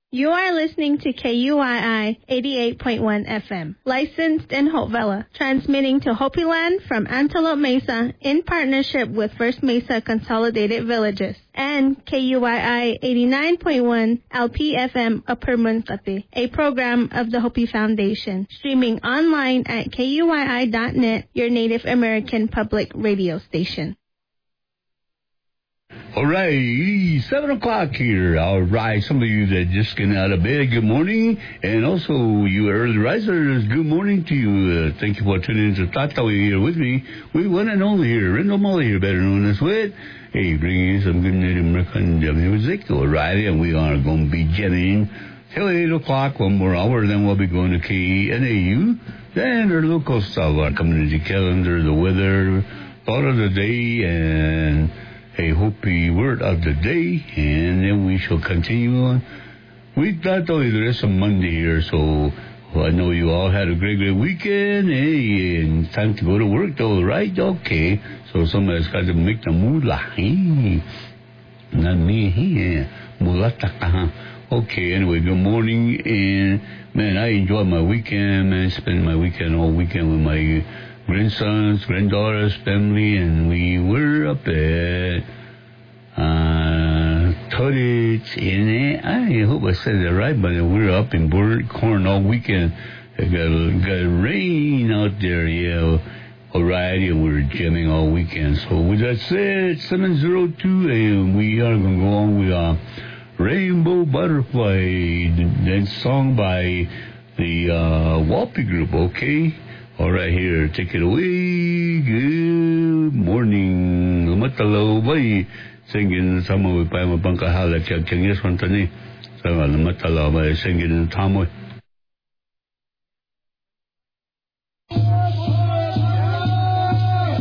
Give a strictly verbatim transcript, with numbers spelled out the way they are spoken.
You are listening to K U I I eighty-eight point one F M, licensed in Hope Valley, transmitting to Hopi Land from Antelope Mesa in partnership with First Mesa Consolidated Villages, and K U I I eighty-nine point one L P F M Upper Muncate, a program of the Hopi Foundation, streaming online at K U I I dot net, your Native American public radio station. All right, seven o'clock here. All right, some of you that just getting out of bed, good morning. And also, you early risers, good morning to you. Uh, thank you for tuning in to Tatawi here with me. We one and only here, Rendo Molly here, better known as Wit. Hey, bringing you some good Native American music. All right, and we are going to be jamming till eight o'clock, one more hour. Then we'll be going to K N A U. Then our local stuff, our community calendar, the weather, thought of the day, and a Hopi word of the day, and then we shall continue on. We thought though there is some Monday here, so well, I know you all had a great, great weekend. Hey, and it's time to go to work though, right? Okay, so somebody's got to make the moolah. Hey, not me. Hey, mulata. Okay, anyway, good morning, and man, I enjoyed my weekend. Man, spent my weekend all weekend with my grandsons, granddaughters, family, and we were up at uh, Tuddage in it. I hope I said that right, but we were up in Burnt Corn all weekend. It got, got rain out there, yeah. All right, and we were jamming all weekend. So with that said, seven oh two, and we are going to go on with uh, Rainbow Butterfly, that song by the uh, Walpi Group, okay? All right, here, take it away. Good morning. Lumatalaw bay. Singing sama with Pama Bankahala, Chang Yes Wantani. So, Lumatalaw bay, singing in Tamoy.